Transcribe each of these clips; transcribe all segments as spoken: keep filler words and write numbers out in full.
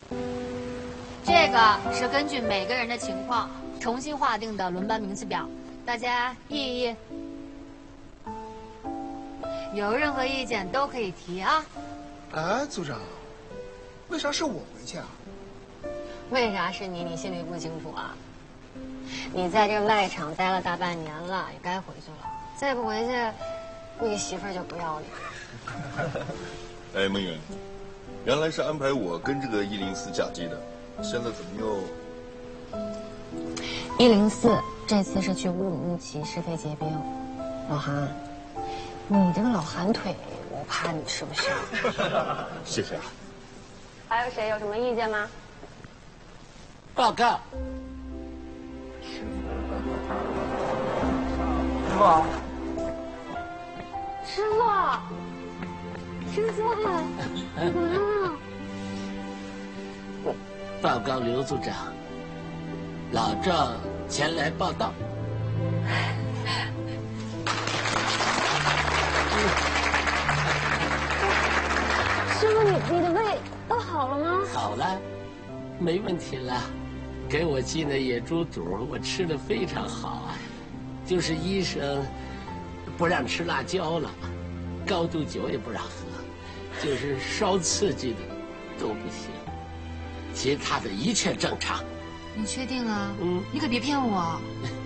这个是根据每个人的情况重新划定的轮班名次表，大家议一议。有任何意见都可以提啊。 哎，组长，为啥是我回去啊？ 为啥是你？你心里不清楚啊？你在这外场待了大半年了，也该回去了。再不回去，估计媳妇儿就不要你了。 哎，孟远，原来是安排我跟这个一零四嫁接的，现在怎么又…… 一零四这次是去乌鲁木齐试飞结冰。老韩，你这个老寒腿，我怕你吃不消。 谢谢啊。 还有谁有什么意见吗？ 报告。 师傅。 师傅。师傅。嗯。 报告刘组长，老赵前来报道。 师傅，你你的胃都好了吗？ 好了，没问题了。给我寄那野猪肚，我吃的非常好啊。就是医生不让吃辣椒了，高度酒也不让喝，就是稍刺激的都不行。其他的一切正常。 你确定啊？ 嗯， 你可别骗我。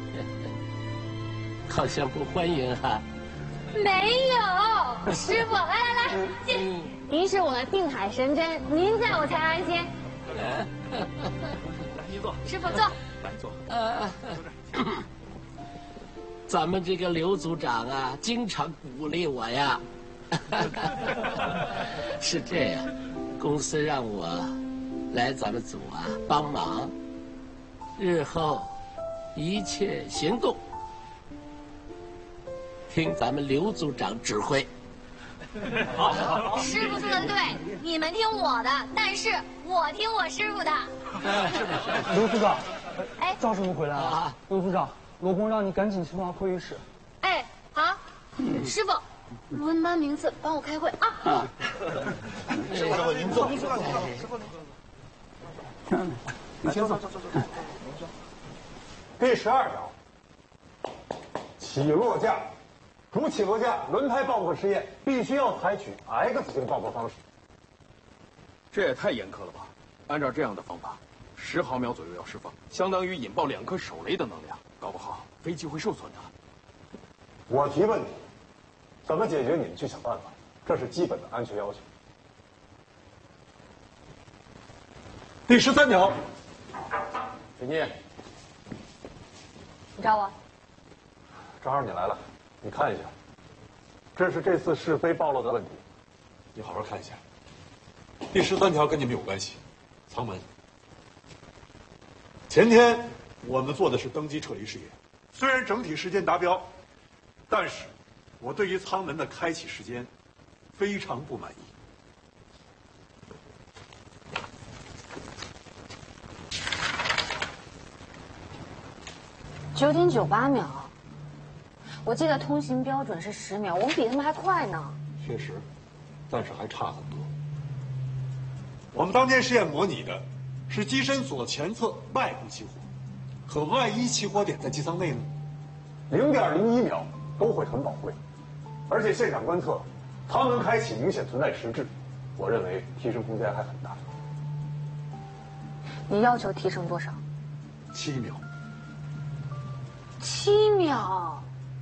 好像不欢迎哈、啊。 没有，师傅，来来来，进。您是我的定海神针，您在我才安心。 来，您坐。 师傅坐。 来坐。 呃，咱们这个刘组长啊，经常鼓励我呀。是这样，公司让我来咱们组啊帮忙，日后一切行动听咱们刘组长指挥。 师傅说的对，你们听我的，但是我听我师傅的。 刘组长， 哎， 赵师傅回来了。啊、刘组长，罗工让你赶紧去趟会议室。 哎，好，师傅，轮班名次帮我开会啊。啊师傅，您坐。 您坐，您坐。师傅，您坐。 你先坐。 第十二条，起落架。如起落架轮拍爆破试验必须要采取 X 型爆破方式。 这也太严苛了吧！按照这样的方法，十毫秒左右要释放，相当于引爆两颗手雷的能量，搞不好飞机会受损的。 我提问题，怎么解决你们去想办法，这是基本的安全要求。第十三条，请念。 你找我？ 正好你来了。你看一下，这是这次试飞暴露的问题， 你好好看一下。第十三条跟你们有关系，舱门。前天我们做的是登机撤离试验，虽然整体时间达标，但是我对于舱门的开启时间非常不满意。 九点九八秒。我记得通行标准是十秒，我们比他们还快呢。 确实，但是还差很多。我们当天试验模拟的是机身左前侧外部起火，可万一起火点在机舱内呢？ 零点零一秒都会很宝贵，而且现场观测，舱门开启明显存在迟滞，我认为提升空间还很大。 你要求提升多少？ 七秒。 七秒。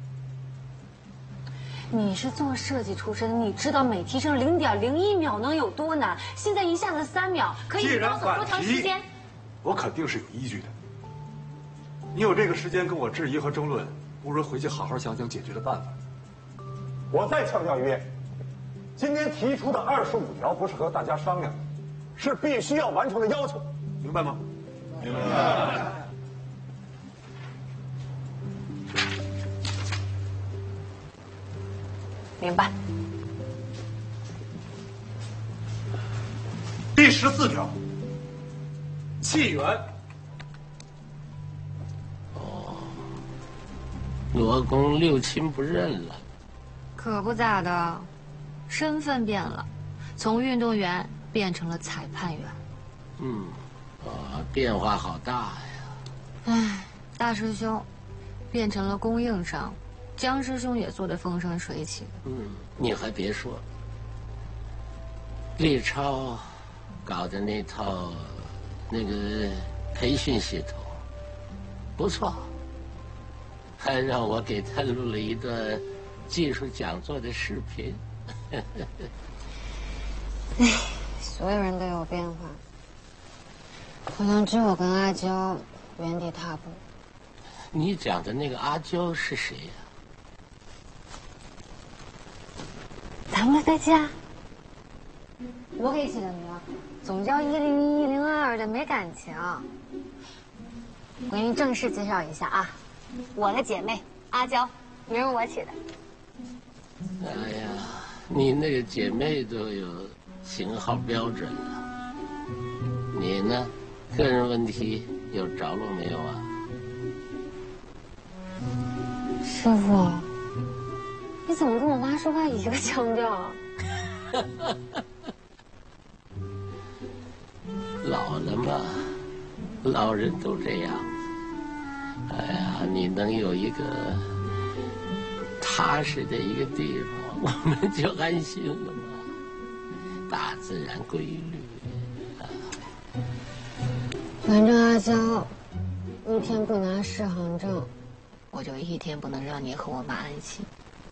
你是做设计出身，你知道每提升零点零一秒能有多难？现在一下子三秒，可以告诉多长时间？ 我肯定是有依据的。你有这个时间跟我质疑和争论，不如回去好好想想解决的办法。 我再强调一遍，今天提出的二十五条不是和大家商量的，是必须要完成的要求，明白吗？ 明白。 明白。 第十四条，气源。 哦，罗公六亲不认了。 可不咋的，身份变了，从运动员变成了裁判员。 嗯，啊，变化好大呀。 唉，大师兄变成了供应商，江师兄也做得风生水起。 嗯，你还别说，李超搞的那套那个培训系统不错，还让我给他录了一段技术讲座的视频。 唉，所有人都有变化，可能只有我跟阿娇原地踏步。 你讲的那个阿娇是谁呀？ 咱们的飞机啊，我给起的名，总叫一零一一零二的，没感情。我给您正式介绍一下啊，我的姐妹阿娇，名儿我起的。 哎呀，你那个姐妹都有型号标准了，你呢？个人问题有着落没有啊？ 师傅，你怎么跟我妈说话一个腔调啊？ 老了嘛，老人都这样。哎呀，你能有一个踏实的一个地方，我们就安心了嘛。大自然规律。啊、 反正阿娇一天不拿适航证，我就一天不能让你和我妈安心。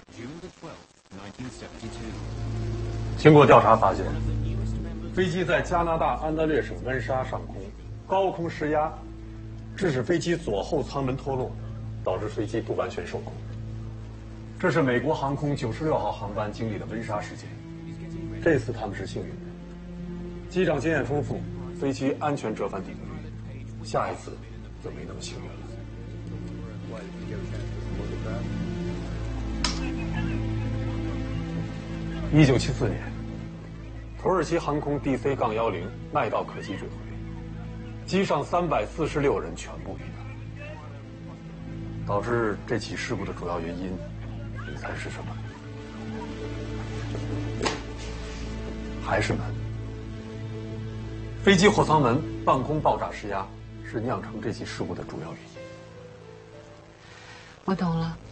经过调查发现，飞机在加拿大安大略省温莎上空高空失压，致使飞机左后舱门脱落，导致飞机不完全受控。这是美国航空九十六号航班经历的温莎事件。这次他们是幸运的，机长经验丰富，飞机安全折返抵位。下一次就没那么幸运了。一九七四年，土耳其航空 D C 杠幺零奈道客机坠毁，机上三百四十六人全部遇难。导致这起事故的主要原因，你猜是什么？还是门。飞机货舱门半空爆炸失压，是酿成这起事故的主要原因。 我懂了。